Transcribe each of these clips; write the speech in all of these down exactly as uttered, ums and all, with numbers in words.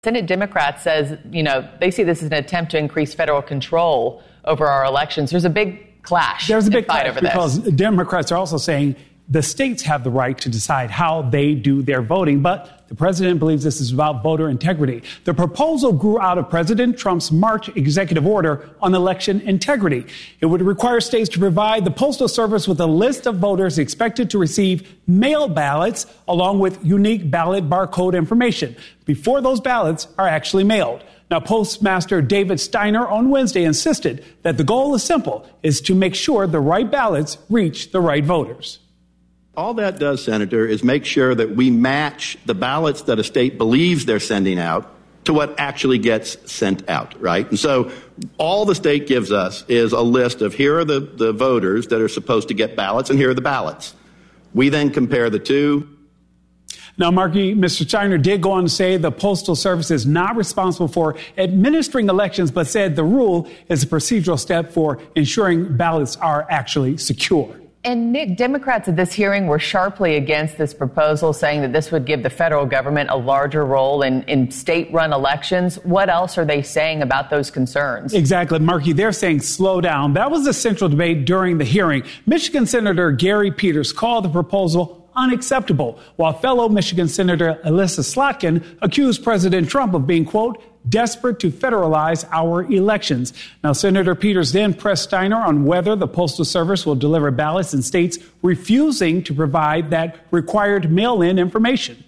Senate Democrats says, you know, they see this as an attempt to increase federal control over our elections. There's a big clash. There's a big fight clash over because this. Democrats are also saying the states have the right to decide how they do their voting, but the president believes this is about voter integrity. The proposal grew out of President Trump's March executive order on election integrity. It would require states to provide the Postal Service with a list of voters expected to receive mail ballots along with unique ballot barcode information before those ballots are actually mailed. Now, Postmaster David Steiner on Wednesday insisted that the goal is simple, is to make sure the right ballots reach the right voters. All that does, Senator, is make sure that we match the ballots that a state believes they're sending out to what actually gets sent out, right? And so all the state gives us is a list of here are the, the voters that are supposed to get ballots and here are the ballots. We then compare the two. Now, Markey, Mister Steiner did go on to say the Postal Service is not responsible for administering elections, but said the rule is a procedural step for ensuring ballots are actually secure. And Nick, Democrats at this hearing were sharply against this proposal, saying that this would give the federal government a larger role in, in state-run elections. What else are they saying about those concerns? Exactly, Markey. They're saying slow down. That was the central debate during the hearing. Michigan Senator Gary Peters called the proposal unacceptable, while fellow Michigan Senator Elissa Slotkin accused President Trump of being, quote, desperate to federalize our elections. Now, Senator Peters then pressed Steiner on whether the Postal Service will deliver ballots in states refusing to provide that required mail-in information.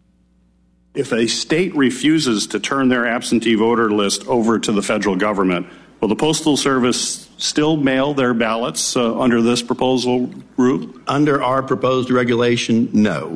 If a state refuses to turn their absentee voter list over to the federal government, will the Postal Service still mail their ballots uh, under this proposal rule? Under our proposed regulation, no.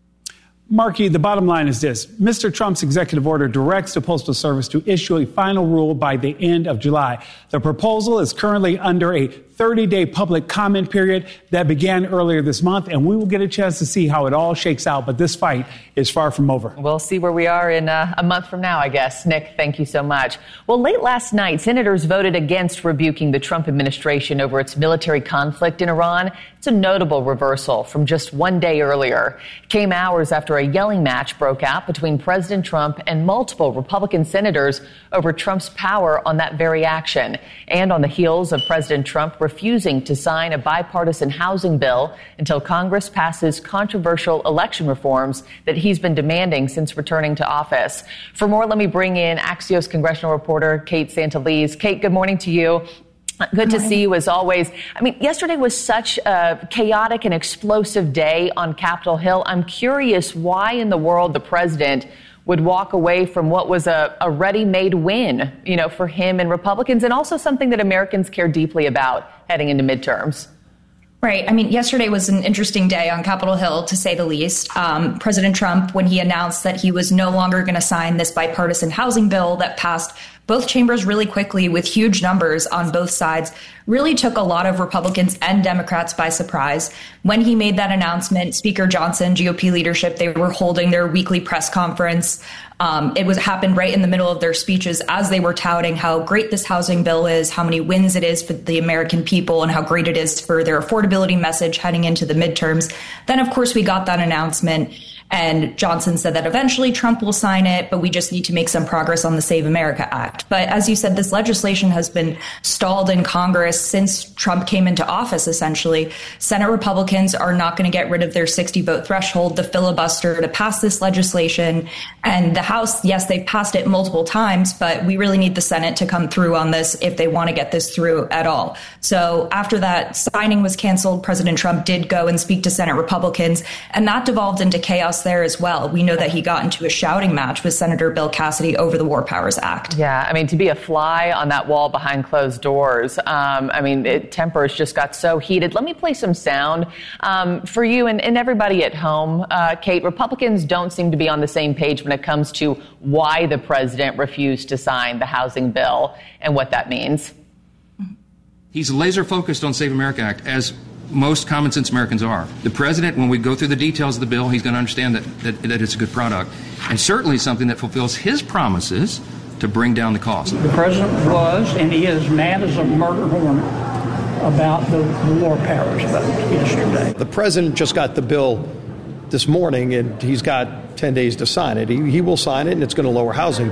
Markey, the bottom line is this. Mister Trump's executive order directs the Postal Service to issue a final rule by the end of July. The proposal is currently under a thirty-day public comment period that began earlier this month, and we will get a chance to see how it all shakes out. But this fight is far from over. We'll see where we are in uh, a month from now, I guess. Nick, thank you so much. Well, late last night, senators voted against rebuking the Trump administration over its military conflict in Iran. It's a notable reversal from just one day earlier. It came hours after a yelling match broke out between President Trump and multiple Republican senators over Trump's power on that very action, and on the heels of President Trump refusing to sign a bipartisan housing bill until Congress passes controversial election reforms that he's been demanding since returning to office. For more, let me bring in Axios congressional reporter Kate Santeliz. Kate, good morning to you. Good to see you as always. I mean, yesterday was such a chaotic and explosive day on Capitol Hill. I'm curious why in the world the president would walk away from what was a, a ready-made win, you know, for him and Republicans, and also something that Americans care deeply about heading into midterms. Right. I mean, yesterday was an interesting day on Capitol Hill, to say the least. Um, President Trump, when he announced that he was no longer going to sign this bipartisan housing bill that passed both chambers really quickly with huge numbers on both sides, really took a lot of Republicans and Democrats by surprise. When he made that announcement, Speaker Johnson, G O P leadership, they were holding their weekly press conference. Um, it was happened right in the middle of their speeches as they were touting how great this housing bill is, how many wins it is for the American people, and how great it is for their affordability message heading into the midterms. Then, of course, we got that announcement. And Johnson said that eventually Trump will sign it, but we just need to make some progress on the Save America Act. But as you said, this legislation has been stalled in Congress since Trump came into office, essentially. Senate Republicans are not going to get rid of their sixty vote threshold, the filibuster, to pass this legislation. And the House, yes, they've passed it multiple times, but we really need the Senate to come through on this if they want to get this through at all. So after that signing was canceled, President Trump did go and speak to Senate Republicans, and that devolved into chaos there as well. We know that he got into a shouting match with Senator Bill Cassidy over the War Powers Act. Yeah, I mean, to be a fly on that wall behind closed doors, um, I mean, it, tempers just got so heated. Let me play some sound um, for you and, and everybody at home. Uh, Kate, Republicans don't seem to be on the same page when it comes to why the president refused to sign the housing bill and what that means. He's laser focused on Save America Act, as most common sense Americans are. The president, when we go through the details of the bill, he's going to understand that, that, that it's a good product, and certainly something that fulfills his promises to bring down the cost. The president was and is mad as a murder hornet about the, the War Powers vote yesterday. The president just got the bill this morning, and he's got ten days to sign it. He, he will sign it, and it's going to lower housing